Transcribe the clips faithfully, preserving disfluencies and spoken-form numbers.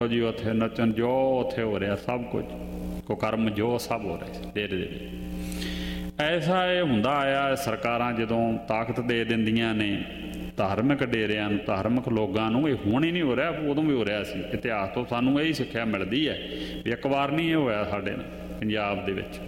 ਜੀ ਉੱਥੇ ਨੱਚਣ ਜੋ ਉੱਥੇ ਹੋ ਰਿਹਾ ਸਭ ਕੁਝ ਕੁਕਰਮ ਜੋ ਸਭ ਹੋ ਰਿਹਾ ਡੇਰੇ ਦੇ ਵਿੱਚ। ਐਸਾ ਇਹ ਹੁੰਦਾ ਆਇਆ ਸਰਕਾਰਾਂ ਜਦੋਂ ਤਾਕਤ ਦੇ ਦਿੰਦੀਆਂ ਨੇ ਧਾਰਮਿਕ ਡੇਰਿਆਂ ਨੂੰ, ਧਾਰਮਿਕ ਲੋਕਾਂ ਨੂੰ। ਇਹ ਹੁਣ ਹੀ ਨਹੀਂ ਹੋ ਰਿਹਾ, ਉਦੋਂ ਵੀ ਹੋ ਰਿਹਾ ਸੀ। ਇਤਿਹਾਸ ਤੋਂ ਸਾਨੂੰ ਇਹੀ ਸਿੱਖਿਆ ਮਿਲਦੀ ਹੈ ਵੀ ਇੱਕ ਵਾਰ ਨਹੀਂ ਇਹ ਹੋਇਆ ਸਾਡੇ ਨਾਲ ਪੰਜਾਬ ਦੇ ਵਿੱਚ।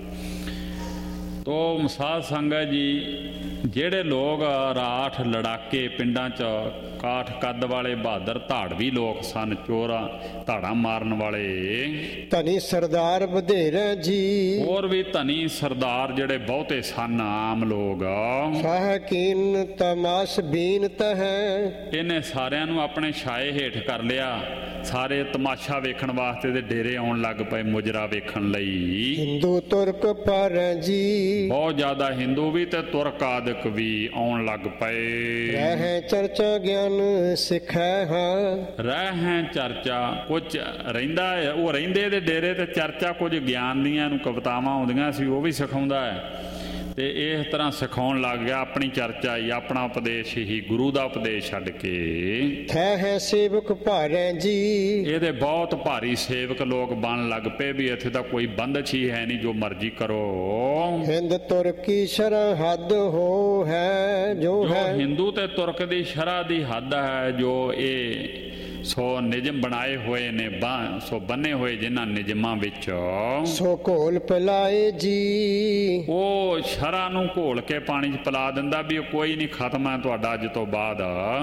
ਤੋ ਸਾਧ ਸੰਗਤ ਜੀ, ਜਿਹੜੇ ਲੋਕ ਰਾਠ ਲੜਾਕੇ ਪਿੰਡਾਂ 'ਚ ਕਾਠ ਕੱਦ ਵਾਲੇ ਬਹਾਦਰ ਧਾੜਵੀ ਲੋਕ ਸਨ, ਚੋਰਾਂ ਧਾੜਾਂ ਮਾਰਨ ਵਾਲੇ, ਧਨੀ ਸਰਦਾਰ ਵਧੇਰੇ ਜੀ। ਹੋਰ ਵੀ ਧਨੀ ਸਰਦਾਰ ਜਿਹੜੇ ਬਹੁਤੇ ਸਨ, ਆਮ ਲੋਕ। ਸ਼ਾਹਕੀਨ ਤਮਾਸ਼ ਬੀਨਤ ਹੈ, ਇਹਨੇ ਸਾਰਿਆਂ ਨੂੰ ਆਪਣੇ ਛਾਏ ਹੇਠ ਕਰ ਲਿਆ। ਸਾਰੇ ਤਮਾਸ਼ਾ ਵੇਖਣ ਵਾਸਤੇ ਦੇ ਡੇਰੇ ਆਉਣ ਲੱਗ ਪਏ, ਮੁਜਰਾ ਵੇਖਣ ਲਈ। ਹਿੰਦੂ ਤੁਰਕ ਪਰ ਜੀ, ਬਹੁਤ ਜ਼ਿਆਦਾ ਹਿੰਦੂ ਵੀ ਤੇ ਤੁਰਕ ਆਦਿਕ ਵੀ ਆਉਣ ਲੱਗ ਪਏ। ਰਹਿ ਚਰਚਾ ਗਿਆਨ ਸਿੱਖੈ ਹਾਂ, ਰਹਿ ਚਰਚਾ ਕੁਝ ਰਹਿੰਦਾ ਹੈ। ਉਹ ਰਹਿੰਦੇ ਦੇ ਡੇਰੇ ਤੇ ਚਰਚਾ ਕੁਝ ਗਿਆਨ ਦੀਆਂ ਨੂੰ ਕਵਿਤਾਵਾਂ ਆਉਂਦੀਆਂ ਸੀ, ਉਹ ਵੀ ਸਿਖਾਉਂਦਾ ਹੈ। ਤੇ ਇਸ ਤਰ੍ਹਾਂ ਸਿਖਾਉਣ ਲੱਗ ਗਿਆ, ਆਪਣੀ ਚਰਚਾ ਹੀ, ਆਪਣਾ ਉਪਦੇਸ਼ ਹੀ, ਗੁਰੂ ਦਾ ਉਪਦੇਸ਼ ਛੱਡ ਕੇ। ਥੈ ਹੈ ਸੇਵਕ ਭਾਰੈ ਜੀ, ਇਹਦੇ ਬਹੁਤ ਭਾਰੀ ਸੇਵਕ ਲੋਕ ਬਣਨ ਲੱਗ ਪਏ ਵੀ ਇੱਥੇ ਤਾਂ ਕੋਈ ਬੰਦਸ਼ ਹੀ ਹੈ ਨਹੀਂ, ਜੋ ਮਰਜ਼ੀ ਕਰੋ। ਹਿੰਦ ਤੁਰਕੀ ਸ਼ਰ੍ਹਾ ਹੱਦ ਹੋ ਹੈ, ਜੋ ਹੈ ਹਿੰਦੂ ਤੇ ਤੁਰਕ ਦੀ ਸ਼ਰ੍ਹਾ ਦੀ ਹੱਦ ਹੈ, ਜੋ ਇਹ ਸੋ ਨਿਯਮ ਬਣਾਏ ਹੋਏ ਨੇ, ਸੋ ਬੰਨੇ ਹੋਏ ਜਿਨ੍ਹਾਂ ਨਿਯਮਾਂ ਵਿੱਚ। ਸੋ ਘੋਲ ਪਿਲਾਏ ਜੀ, ਉਹ ਸ਼ਰ੍ਹਾ ਨੂੰ ਘੋਲ ਕੇ ਪਾਣੀ 'ਚ ਪਿਲਾ ਦਿੰਦਾ ਵੀ ਉਹ ਕੋਈ ਨਹੀਂ, ਖਤਮ ਹੈ ਤੁਹਾਡਾ ਅੱਜ ਤੋਂ ਬਾਅਦ।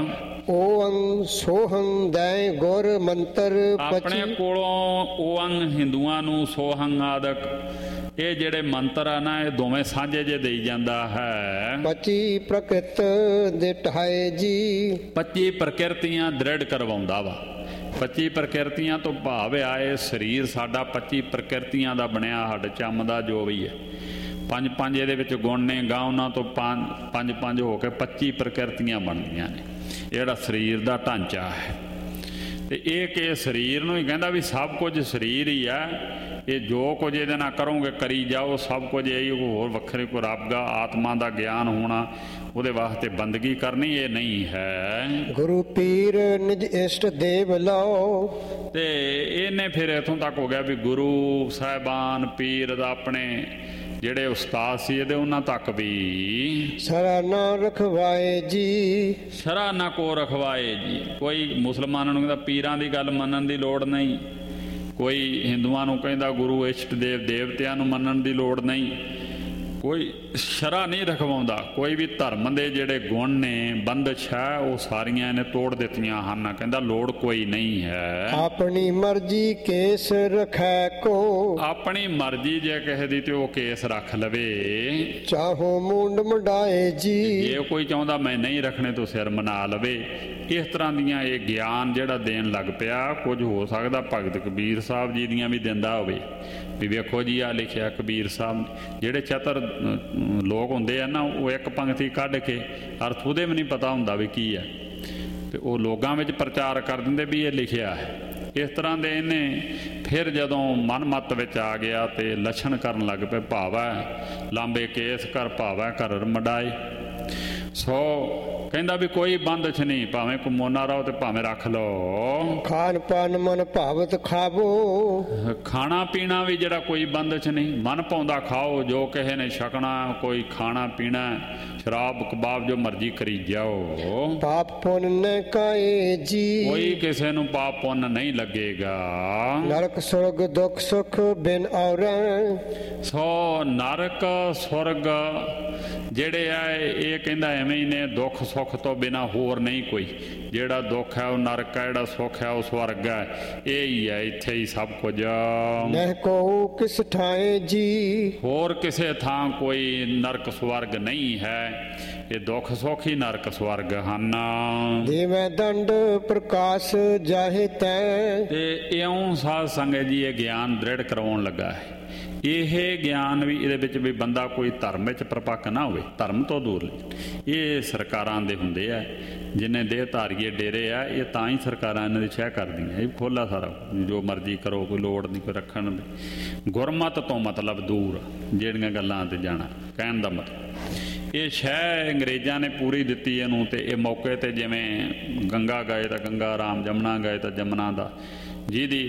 ਓੰ ਸੋਹੰ ਦੈ ਗੁਰ ਮੰਤਰ ਆਪਣੇ ਕੋਲੋਂ ਓੰ ਹਿੰਦੂਆਂ ਨੂੰ ਸੋਹੰ ਆਦਿਕ ਇਹ ਜਿਹੜੇ ਮੰਤਰ ਆ ਨਾ, ਇਹ ਦੋਵੇਂ ਸਾਂਝੇ ਜੇ ਦੇਈ ਜਾਂਦਾ ਹੈ। ਪੱਚੀ ਪ੍ਰਕਿਰਤ ਦੇ ਢਾਏ ਜੀ, ਪੱਚੀ ਪ੍ਰਕਿਰਤੀਆਂ ਦ੍ਰਿੜ ਕਰਵਾਉਂਦਾ ਵਾ। ਪੱਚੀ ਪ੍ਰਕਿਰਤੀਆਂ ਤੋਂ ਭਾਵ ਆਏ ਸਰੀਰ ਸਾਡਾ ਪੱਚੀ ਪ੍ਰਕਿਰਤੀਆਂ ਦਾ ਬਣਿਆ, ਹੱਡ ਚੰਮ ਦਾ ਜੋ ਵੀ ਹੈ। ਪੰਜ ਪੰਜ ਇਹਦੇ ਵਿੱਚ ਗੁਣ ਨੇ, ਗਾਂ ਉਹਨਾਂ ਤੋਂ ਪੰਜ ਪੰਜ ਪੰਜ ਹੋ ਕੇ ਪੱਚੀ ਪ੍ਰਕਿਰਤੀਆਂ ਬਣਦੀਆਂ ਨੇ। ਇਹ ਜਿਹੜਾ ਸਰੀਰ ਦਾ ਢਾਂਚਾ ਹੈ, ਤੇ ਇਹ ਕਿ ਸਰੀਰ ਨੂੰ ਹੀ ਕਹਿੰਦਾ ਵੀ ਸਭ ਕੁਝ ਸਰੀਰ ਹੀ ਆ। ਇਹ ਜੋ ਕੁਝ ਇਹਦੇ ਨਾਲ ਕਰੋਗੇ ਕਰੀ ਜਾਓ, ਸਭ ਕੁਝ ਇਹੀ। ਹੋਰ ਵੱਖਰੇ ਕੋਈ ਰੱਬ ਦਾ ਆਤਮਾ ਦਾ ਗਿਆਨ ਹੋਣਾ, ਉਹਦੇ ਵਾਸਤੇ ਬੰਦਗੀ ਕਰਨੀ, ਇਹ ਨਹੀਂ ਹੈ। ਗੁਰੂ ਪੀਰ ਨਿਜ ਇਸ਼ਟ ਦੇਵ ਲਓ, ਤੇ ਇਹਨੇ ਫਿਰ ਇੱਥੋਂ ਤੱਕ ਹੋ ਗਿਆ ਵੀ ਗੁਰੂ ਸਾਹਿਬਾਨ ਪੀਰ ਦਾ ਆਪਣੇ ਜਿਹੜੇ ਉਸਤਾਦ ਸੀ ਇਹਦੇ, ਉਹਨਾਂ ਤੱਕ ਵੀ ਸ਼ਰ੍ਹਾ ਨਾ ਰਖਵਾਏ ਜੀ, ਸ਼ਰ੍ਹਾ ਨਾ ਕੋ ਰਖਵਾਏ ਜੀ। ਕੋਈ ਮੁਸਲਮਾਨਾਂ ਨੂੰ ਕਹਿੰਦਾ ਪੀਰਾਂ ਦੀ ਗੱਲ ਮੰਨਣ ਦੀ ਲੋੜ ਨਹੀਂ, ਕੋਈ ਹਿੰਦੂਆਂ ਨੂੰ ਕਹਿੰਦਾ ਗੁਰੂ ਇਸ਼ਟ ਦੇਵ ਦੇਵਤਿਆਂ ਨੂੰ ਮੰਨਣ ਦੀ ਲੋੜ ਨਹੀਂ, ਕੋਈ ਸ਼ਰ੍ਹਾ ਨਹੀਂ ਰਖਵਾਉਂਦਾ। ਕੋਈ ਵੀ ਧਰਮ ਦੇ ਜਿਹੜੇ ਗੁਣ ਨੇ, ਬੰਦਸ਼ ਹੈ, ਉਹ ਸਾਰੀਆਂ ਇਹਨੇ ਤੋੜ ਦਿੱਤੀਆਂ ਹਨ। ਕਹਿੰਦਾ ਲੋੜ ਕੋਈ ਨਹੀਂ ਹੈ। ਆਪਣੀ ਮਰਜ਼ੀ ਕੇਸ ਰਖੈ ਕੋ, ਆਪਣੀ ਮਰਜ਼ੀ ਜੇ ਕਿਸੇ ਦੀ ਤੇ ਉਹ ਕੇਸ ਰੱਖ ਲਵੇ। ਚਾਹੋ ਮੁੰਡ ਮੁੰਡਾਏ ਜੀ, ਜੇ ਕੋਈ ਚਾਹੁੰਦਾ ਮੈਂ ਨਹੀਂ ਰੱਖਣੇ ਤੋਂ ਸਿਰ ਮਨਾ ਲਵੇ। ਇਸ ਤਰ੍ਹਾਂ ਦੀਆਂ ਇਹ ਗਿਆਨ ਜਿਹੜਾ ਦੇਣ ਲੱਗ ਪਿਆ। ਕੁਝ ਹੋ ਸਕਦਾ ਭਗਤ ਕਬੀਰ ਸਾਹਿਬ ਜੀ ਦੀਆਂ ਵੀ ਦਿੰਦਾ ਹੋਵੇ ਵੀ ਵੇਖੋ ਜੀ ਆ ਲਿਖਿਆ ਕਬੀਰ ਸਾਹਿਬ। ਜਿਹੜੇ ਚਤਰ ਲੋਕ ਹੁੰਦੇ ਆ ਨਾ, ਉਹ ਇੱਕ ਪੰਕਤੀ ਕੱਢ ਕੇ ਅਰਥ ਉਹਦੇ ਵੀ ਨਹੀਂ ਪਤਾ ਹੁੰਦਾ ਵੀ ਕੀ ਹੈ, ਤੇ ਉਹ ਲੋਕਾਂ ਵਿੱਚ ਪ੍ਰਚਾਰ ਕਰ ਦਿੰਦੇ ਵੀ ਇਹ ਲਿਖਿਆ ਹੈ। ਇਸ ਤਰ੍ਹਾਂ ਦੇ ਇਹਨੇ ਫਿਰ ਜਦੋਂ ਮਨ ਮੱਤ ਵਿੱਚ ਆ ਗਿਆ ਤੇ ਲੱਛਣ ਕਰਨ ਲੱਗ ਪਏ। ਭਾਵੈ ਲਾਂਬੇ ਕੇਸ ਕਰ, ਭਾਵੈ ਘਰ ਮਡਾਏ। ਸੋ ਕਹਿੰਦਾ ਵੀ ਕੋਈ ਬੰਦਸ਼ ਨਹੀਂ, ਭਾਵੇਂ ਕਮੋਨਾ ਰਹੋ ਤੇ ਭਾਵੇਂ ਰੱਖ ਲਓ। ਖਾਣ ਪਾਨ ਮਨ ਭਾਵਤ ਖਾਵੋ, ਖਾਣਾ ਪੀਣਾ ਵੀ ਜਿਹੜਾ ਕੋਈ ਬੰਦਸ਼ ਨਹੀਂ, ਮਨ ਪਾਉਂਦਾ ਖਾਓ। ਜੋ ਕਿਸੇ ਨੇ ਛਕਣਾ, ਕੋਈ ਖਾਣਾ ਪੀਣਾ, ਸ਼ਰਾਬ ਕਬਾਬ ਜੋ ਮਰਜ਼ੀ ਕਰੀ ਜਾਓ। ਪਾਪ ਪੁੰਨ ਨ ਕਾਏ ਜੀ, ਕੋਈ ਕਿਸੇ ਨੂੰ ਪਾਪ ਪੁੰਨ ਨਹੀਂ ਲੱਗੇਗਾ। ਨਰਕ ਸੁਰਗ ਦੁੱਖ ਸੁਖ ਬਿਨ ਔਰੈ, ਸੋ ਨਰਕ ਸੁਰਗ ਜਿਹੜੇ ਆ ਇਹ ਕਹਿੰਦਾ ਐਵੇਂ ਹੀ ਨੇ, ਦੁੱਖ ਸੁੱਖ ਤੋਂ ਬਿਨਾਂ ਹੋਰ ਨਹੀਂ ਕੋਈ। ਜਿਹੜਾ ਦੁੱਖ ਹੈ ਉਹ ਨਰਕ ਹੈ, ਜਿਹੜਾ ਸੁੱਖ ਹੈ ਉਹ ਸਵਰਗ ਹੈ। ਇਹ ਹੀ ਹੈ, ਇੱਥੇ ਹੀ ਸਭ ਕੁਝ। ਨਹਿ ਕੋ ਕਿਸ ਠਾਏ ਜੀ, ਹੋਰ ਕਿਸੇ ਥਾਂ ਕੋਈ ਨਰਕ ਸਵਰਗ ਨਹੀਂ ਹੈ। ਇਹ ਦੁੱਖ ਸੁੱਖ ਹੀ ਨਰਕ ਸਵਰਗ ਹਨ। ਦੇਵੈ ਦੰਡ ਪ੍ਰਕਾਸ਼ ਜਾਹੇ ਤੈ, ਤੇ ਇਉਂ ਸਾਧ ਸੰਗਤ ਜੀ ਇਹ ਗਿਆਨ ਦ੍ਰਿੜ ਕਰਵਾਉਣ ਲੱਗਾ ਹੈ। ਇਹ ਗਿਆਨ ਵੀ ਇਹਦੇ ਵਿੱਚ ਵੀ ਬੰਦਾ ਕੋਈ ਧਰਮ ਵਿੱਚ ਪ੍ਰਪੱਕ ਨਾ ਹੋਵੇ, ਧਰਮ ਤੋਂ ਦੂਰ ਲਈ। ਇਹ ਸਰਕਾਰਾਂ ਦੇ ਹੁੰਦੇ ਆ, ਜਿੰਨੇ ਦੇਹ ਧਾਰੀਏ ਡੇਰੇ ਆ, ਇਹ ਤਾਂ ਹੀ ਸਰਕਾਰਾਂ ਇਹਨਾਂ ਦੀ ਛਹਿ ਕਰਦੀਆਂ। ਇਹ ਖੋਲਾ ਸਾਰਾ, ਜੋ ਮਰਜ਼ੀ ਕਰੋ, ਕੋਈ ਲੋੜ ਨਹੀਂ ਕੋਈ ਰੱਖਣ ਦੀ। ਗੁਰਮਤ ਤੋਂ ਮਤਲਬ ਦੂਰ, ਜਿਹੜੀਆਂ ਗੱਲਾਂ 'ਤੇ ਜਾਣਾ, ਕਹਿਣ ਦਾ ਮਤਲਬ। ਇਹ ਸ਼ਹਿ ਅੰਗਰੇਜ਼ਾਂ ਨੇ ਪੂਰੀ ਦਿੱਤੀ ਇਹਨੂੰ। ਤੇ ਇਹ ਮੌਕੇ 'ਤੇ ਜਿਵੇਂ ਗੰਗਾ ਗਏ ਤਾਂ ਗੰਗਾ ਰਾਮ, ਜਮਨਾ ਗਏ ਤਾਂ ਜਮਨਾ ਦਾ ਜਿਹਦੀ